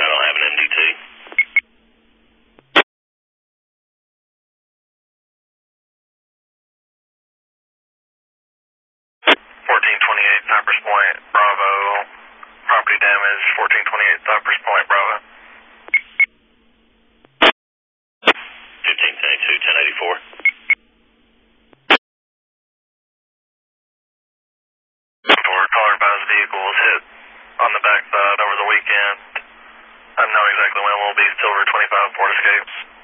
I don't have an MDT. 1428 Cypress Point, Bravo. Property damage, 1428 Cypress Point, Bravo. 1522, 1084. Caller advised vehicle was hit on the backside over the weekend. Unknown exactly when. Will be Silver 25 Ford Escapes.